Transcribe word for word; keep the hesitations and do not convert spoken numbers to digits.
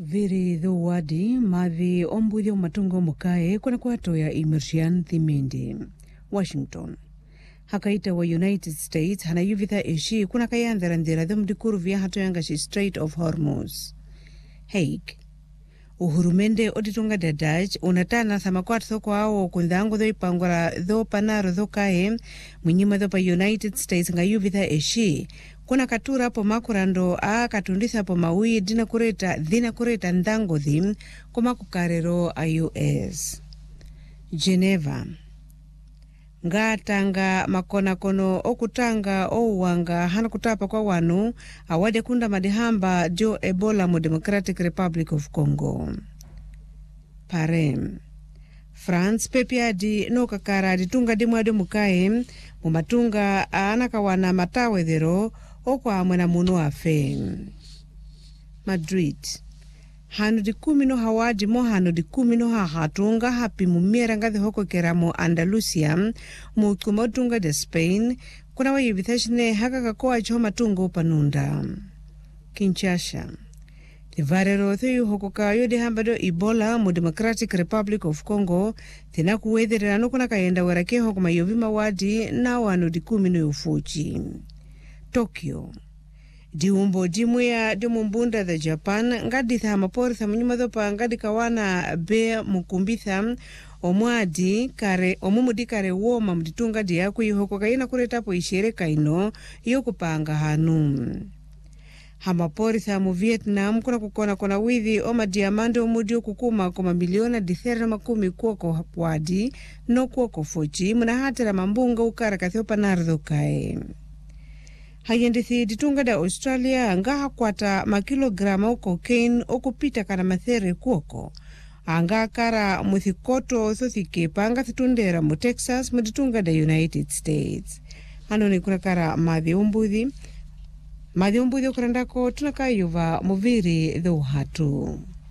Viri dho wadi mavi ombuthi o matungo mukae kuna kwato ya Immersion Thimindi. Washington. Hakaita wa United States hana yuvitha ishi kuna kayandhara ndira dhumdikuru vya hato yangashi Strait of Hormuz. Hague. Uhurumende oditunga da Dutch unatana thamakwatu thoko ao kundhangu dho ipangura dho panaro dho kae mwinyima dho pa United States nga yuvitha ishi kuna katura po makurando a katundisa po maui dina kureta dina kureta ndango dhim kuma kukarero a U S. Geneva. Nga tanga makona kono okutanga ouwanga hana kutapa kwa wanu awade kunda madihamba jo Ebola mu Democratic Republic of Congo. Parem. France pepiadi no kakara ditunga dimwade mukae mumatunga anakawana matawedhero okwa mwena munu afe. Madrid. Hanu di kumi no hawadi mo hanu di kumi no hahatunga hapi mumiera nga hoko keramo Andalusia mu kumotunga de Spain kuna wa yivithashine haka kakoa choma tungo panunda. Kinshasa. Tivarero thiyu hoko kayo de hambado Ebola mu Democratic Republic of Congo tina kuwedhera no kuna kaenda warake hoko mayovima wadi na wanu di kumi no ufuchi. Tokyo. Diumbo dimwea dimumbunda the Japan ngadi thama pori thamanyuma dhopa ngadi kawana be mukumbitha omwadi kare omumudi kare woma mditunga diyaku yuhoko kaina kuretapo ishereka ino yokupanga hanu. Hama pori thamu Vietnam kuna kukona kona withi oma diamande omudi okukuma koma miliona dithera makumi kuoko hapwadi no kuoko fochi muna hatera mambunga ukara kathiopa nardho kae. Hayendithi ditunga da Australia nga kwata makilograma o cocaine okupita kana mathere kuoko. Anga kara muthikoto thothike panga thitundera mu Texas muditunga da United States. Hano ni kuna kara madhi umbuthi. Madhi umbuthi okurandako tunakayuva muviri dho hatu.